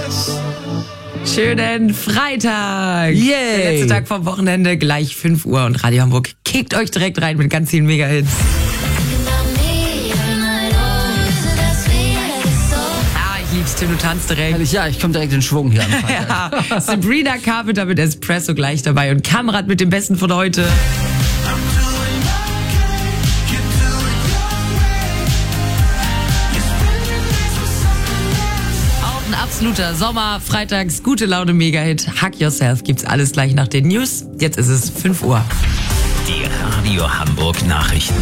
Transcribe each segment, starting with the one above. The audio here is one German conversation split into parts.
Schönen Freitag. Yay. Der letzte Tag vom Wochenende, gleich 5 Uhr und Radio Hamburg kickt euch direkt rein mit ganz vielen Mega-Hits. Ich lieb's, Tim, du tanzt direkt. Ja, ich komme direkt in Schwung hier am Freitag. Ja, Sabrina Carpenter mit Espresso gleich dabei und Kamrat mit dem Besten von heute. Auch ein absoluter Sommer-Freitags gute Laune Mega-Hit. Hug Yourself gibt's alles gleich nach den News. Jetzt ist es 5 Uhr. Die Radio Hamburg Nachrichten.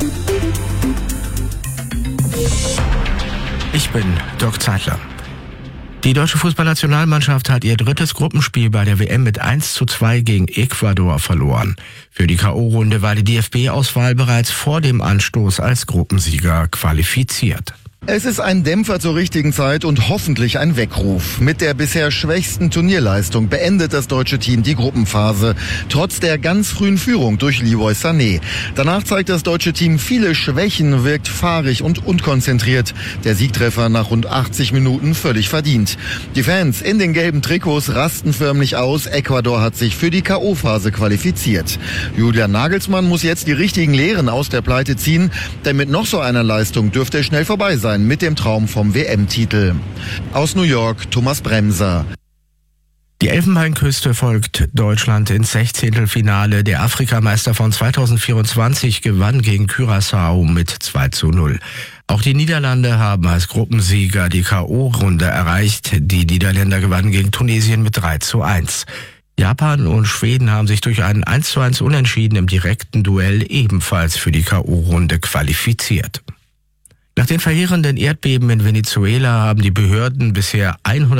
Ich bin Dirk Zeitler. Die deutsche Fußballnationalmannschaft hat ihr drittes Gruppenspiel bei der WM mit 1:2 gegen Ecuador verloren. Für die K.O.-Runde war die DFB-Auswahl bereits vor dem Anstoß als Gruppensieger qualifiziert. Es ist ein Dämpfer zur richtigen Zeit und hoffentlich ein Weckruf. Mit der bisher schwächsten Turnierleistung beendet das deutsche Team die Gruppenphase, trotz der ganz frühen Führung durch Leroy Sané. Danach zeigt das deutsche Team viele Schwächen, wirkt fahrig und unkonzentriert. Der Siegtreffer nach rund 80 Minuten völlig verdient. Die Fans in den gelben Trikots rasten förmlich aus. Ecuador hat sich für die K.O.-Phase qualifiziert. Julian Nagelsmann muss jetzt die richtigen Lehren aus der Pleite ziehen, denn mit noch so einer Leistung dürfte es schnell vorbei sein mit dem Traum vom WM-Titel. Aus New York, Thomas Bremser. Die Elfenbeinküste folgt Deutschland ins 16. Der Afrikameister von 2024 gewann gegen Curaçao mit 2:0. Auch die Niederlande haben als Gruppensieger die K.O.-Runde erreicht. Die Niederländer gewannen gegen Tunesien mit 3:1. Japan und Schweden haben sich durch einen 1:1 Unentschieden im direkten Duell ebenfalls für die K.O.-Runde qualifiziert. Nach den verheerenden Erdbeben in Venezuela haben die Behörden bisher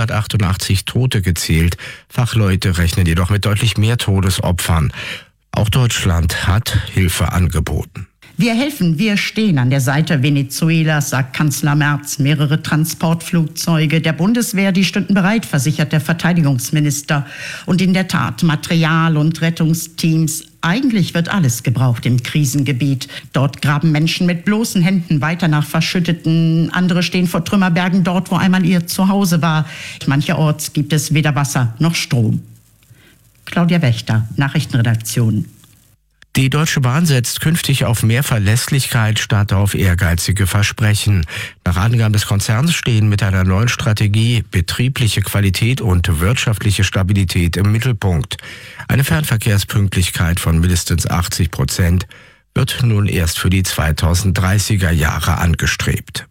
188 Tote gezählt. Fachleute rechnen jedoch mit deutlich mehr Todesopfern. Auch Deutschland hat Hilfe angeboten. Wir helfen, wir stehen an der Seite Venezuelas, sagt Kanzler Merz. Mehrere Transportflugzeuge der Bundeswehr, die stünden bereit, versichert der Verteidigungsminister. Und in der Tat, Material und Rettungsteams. Eigentlich wird alles gebraucht im Krisengebiet. Dort graben Menschen mit bloßen Händen weiter nach Verschütteten. Andere stehen vor Trümmerbergen dort, wo einmal ihr Zuhause war. Mancherorts gibt es weder Wasser noch Strom. Claudia Wächter, Nachrichtenredaktion. Die Deutsche Bahn setzt künftig auf mehr Verlässlichkeit statt auf ehrgeizige Versprechen. Nach Angaben des Konzerns stehen mit einer neuen Strategie betriebliche Qualität und wirtschaftliche Stabilität im Mittelpunkt. Eine Fernverkehrspünktlichkeit von mindestens 80% wird nun erst für die 2030er Jahre angestrebt.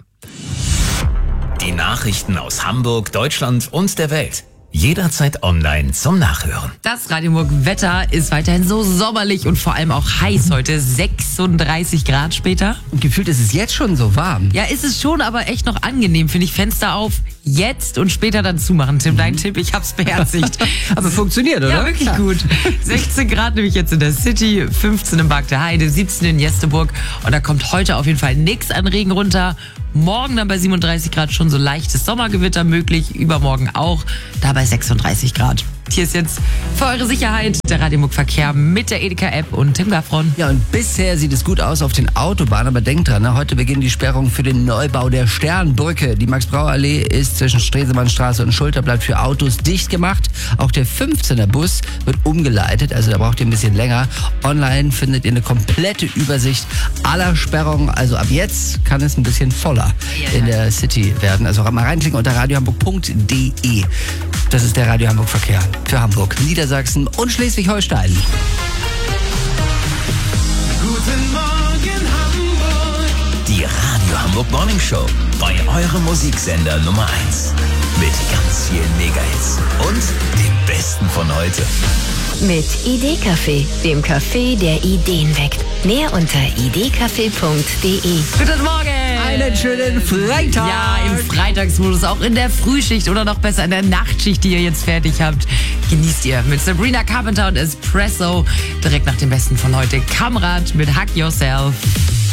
Die Nachrichten aus Hamburg, Deutschland und der Welt. Jederzeit online zum Nachhören. Das Radio Hamburg Wetter ist weiterhin so sommerlich und vor allem auch heiß heute. 36 Grad später. Und gefühlt ist es jetzt schon so warm. Ja, ist es schon, aber echt noch angenehm, finde ich. Fenster auf, jetzt und später dann zumachen. Tim, dein Tipp, ich hab's beherzigt. Aber funktioniert, oder? Ja, wirklich gut. 16 Grad nämlich jetzt in der City, 15 in Bark der Heide, 17 in Jesteburg. Und da kommt heute auf jeden Fall nichts an Regen runter. Morgen dann bei 37 Grad schon so leichtes Sommergewitter möglich. Übermorgen auch, da bei 36 Grad. Hier ist jetzt für eure Sicherheit der Radio Hamburg Verkehr mit der Edeka-App und Tim Gaffron. Ja, und bisher sieht es gut aus auf den Autobahnen, aber denkt dran, ne? Heute beginnen die Sperrungen für den Neubau der Sternbrücke. Die Max-Brauer-Allee ist zwischen Stresemannstraße und Schulterblatt für Autos dicht gemacht. Auch der 15er Bus wird umgeleitet, also da braucht ihr ein bisschen länger. Online findet ihr eine komplette Übersicht aller Sperrungen. Also ab jetzt kann es ein bisschen voller in der City werden. Also mal reinklicken unter radiohamburg.de. Das ist der Radio Hamburg Verkehr für Hamburg, Niedersachsen und Schleswig-Holstein. Guten Morgen Hamburg. Die Radio Hamburg Morning Show bei eurem Musiksender Nummer 1. Mit ganz vielen Megahits und dem Besten von heute. Mit Idee-Café, dem Café, der Ideen weckt. Mehr unter idcafé.de. Guten Morgen! Einen schönen Freitag! Ja, im Freitagsmodus, auch in der Frühschicht oder noch besser in der Nachtschicht, die ihr jetzt fertig habt. Genießt ihr mit Sabrina Carpenter und Espresso direkt nach dem Besten von heute. Kamrat mit Hug Yourself.